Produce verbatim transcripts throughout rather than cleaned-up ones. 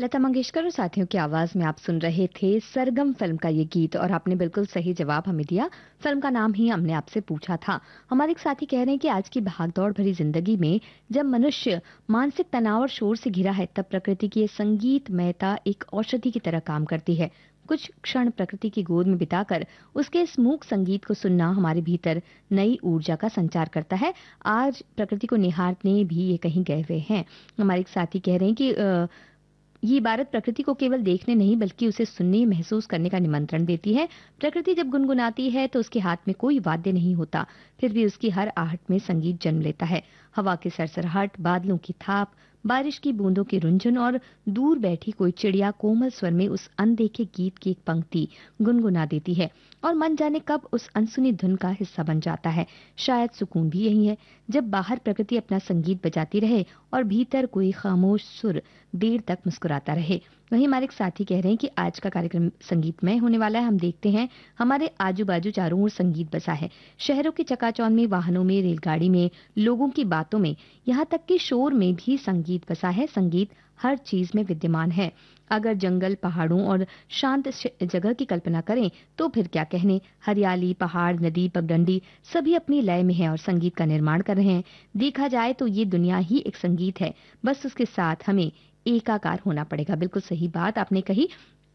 लता मंगेशकर और साथियों की आवाज में आप सुन रहे थे सरगम फिल्म का ये गीत और आपने बिल्कुल सही जवाब हमें दिया। फिल्म का नाम ही हमने आपसे पूछा था। हमारे एक साथी कह रहे हैं कि आज की भागदौड़ भरी जिंदगी में जब मनुष्य मानसिक तनाव और शोर से घिरा है तब प्रकृति की ये संगीतमयता एक औषधि की तरह काम करती है। कुछ क्षण प्रकृति की गोद में बिताकर उसके इस मूक संगीत को सुनना हमारे भीतर नई ऊर्जा का संचार करता है। आज प्रकृति को निहारने भी ये कहीं गए हुए हैं। हमारे एक साथी कह रहे हैं कि अ, ये इबारत प्रकृति को केवल देखने नहीं बल्कि उसे सुनने महसूस करने का निमंत्रण देती है। प्रकृति जब गुनगुनाती है तो उसके हाथ में कोई वाद्य नहीं होता, फिर भी उसकी हर आहट में संगीत जन्म लेता है। हवा की सरसराहट, बादलों की थाप, बारिश की बूंदों की रुंझुन और दूर बैठी कोई चिड़िया कोमल स्वर में उस अनदेखे गीत की एक पंक्ति गुनगुना देती है और मन जाने कब उस अनसुनी धुन का हिस्सा बन जाता है। शायद सुकून भी यही है, जब बाहर प्रकृति अपना संगीत बजाती रहे और भीतर कोई खामोश सुर देर तक मुस्कुराता रहे। वहीं हमारे एक साथी कह रहे हैं कि आज का कार्यक्रम संगीतमय होने वाला है। हम देखते हैं हमारे आजू बाजू चारों ओर संगीत बसा है। शहरों की चकाचौंध में, वाहनों में, रेलगाड़ी में, लोगों की बातों में, यहाँ तक कि शोर में भी संगीत बसा है। संगीत हर चीज में विद्यमान है। अगर जंगल, पहाड़ों और शांत श- जगह की कल्पना करें तो फिर क्या कहने। हरियाली, पहाड़, नदी, पगडंडी सभी अपनी लय में है और संगीत का निर्माण कर रहे हैं। देखा जाए तो ये दुनिया ही एक संगीत है, बस उसके साथ हमें एकाकार होना पड़ेगा। बिल्कुल सही बात आपने कही।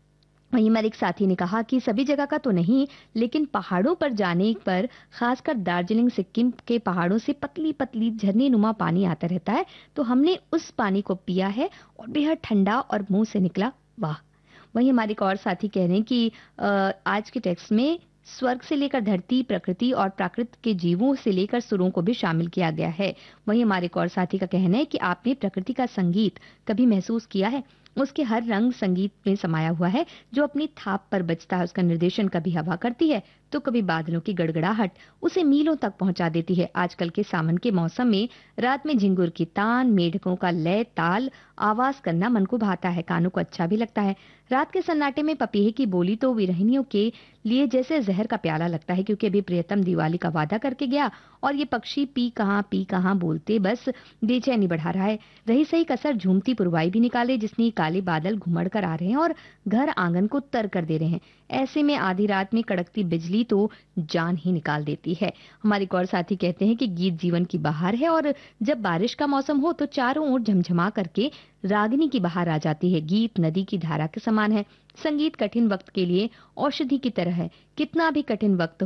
वहीं मेरे एक साथी ने कहा कि सभी जगह का तो नहीं, लेकिन पहाड़ों पर जाने पर, खासकर दार्जिलिंग सिक्किम के पहाड़ों से पतली पतली झरने नुमा पानी आता रहता है, तो हमने उस पानी को पिया है और बेहद ठंडा और मुंह से निकला वाह। वहीं हमारे एक और साथी कह रहे हैं कि अ, आज के टेक्स्ट में स्वर्ग से लेकर धरती, प्रकृति और प्राकृत के जीवों से लेकर सुरों को भी शामिल किया गया है। वहीं हमारे एक और साथी का कहना है कि आपने प्रकृति का संगीत कभी महसूस किया है। उसके हर रंग संगीत में समाया हुआ है, जो अपनी थाप पर बजता है। उसका निर्देशन कभी हवा करती है तो कभी बादलों की गड़गड़ाहट उसे मीलों तक पहुंचा देती है। आजकल के सावन के मौसम में रात में झिंगुर की तान, मेढकों का लय ताल आवाज करना मन को भाता है, कानों को अच्छा भी लगता है। रात के सन्नाटे में पपीहे की बोली तो विरहिणियों के लिए जैसे जहर का प्याला लगता है, क्योंकि अभी प्रियतम दिवाली का वादा करके गया और ये पक्षी पी कहाँ पी कहाँ बोलते बस बेचैनी बढ़ा रहा है। रही सही कसर झूमती पुरवाई भी निकाले, जिसने काले बादल घुमड़ कर आ रहे हैं और घर आंगन को तर कर दे रहे हैं। ऐसे में आधी रात में कड़कती बिजली तो जान ही निकाल देती है। हमारे एक और साथी कहते हैं कि गीत जीवन की बहार है और जब बारिश का मौसम हो तो चारों ओर झमझमा करके रागिनी की बहार आ जाती है। गीत नदी की धारा के समान है। संगीत कठिन वक्त के लिए औषधि की तरह है। कितना भी कठिन वक्त